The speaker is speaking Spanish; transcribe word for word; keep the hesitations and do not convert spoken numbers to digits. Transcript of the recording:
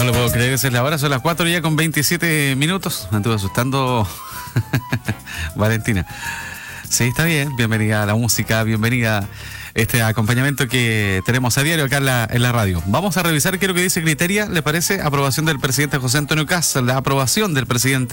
lo puedo creer, esa es la hora, son las cuatro ya con veintisiete minutos. Me estuve asustando Valentina. Sí, está bien, bienvenida a la música, bienvenida a este acompañamiento que tenemos a diario acá en la, en la radio. Vamos a revisar qué es lo que dice Criteria, ¿le parece? Aprobación del presidente José Antonio Kast, la aprobación del presidente